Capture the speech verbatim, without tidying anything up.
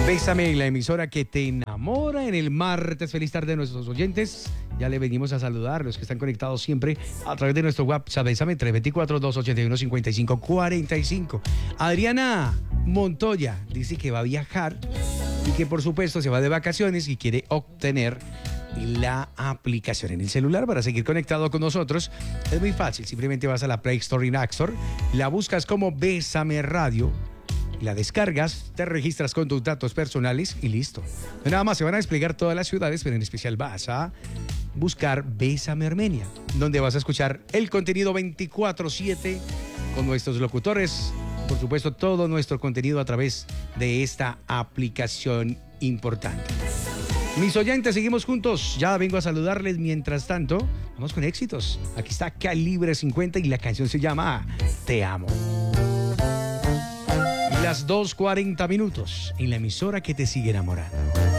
Bésame, la emisora que te enamora en el martes. Feliz tarde a nuestros oyentes. Ya le venimos a saludar, los que están conectados siempre a través de nuestro WhatsApp. Bésame, tres dos cuatro, dos ocho uno, cinco cinco cuatro cinco. Adriana Montoya dice que va a viajar y que por supuesto se va de vacaciones y quiere obtener la aplicación en el celular para seguir conectado con nosotros. Es muy fácil, simplemente vas a la Play Store en App Store, la buscas como Bésame Radio, la descargas, te registras con tus datos personales y listo. Nada más, se van a desplegar todas las ciudades, pero en especial vas a buscar Bésame Armenia, donde vas a escuchar el contenido veinticuatro siete con nuestros locutores. Por supuesto, todo nuestro contenido a través de esta aplicación importante. Mis oyentes, seguimos juntos. Ya vengo a saludarles. Mientras tanto, vamos con éxitos. Aquí está Calibre cincuenta y la canción se llama Te Amo. Las dos cuarenta minutos en la emisora que te sigue enamorando.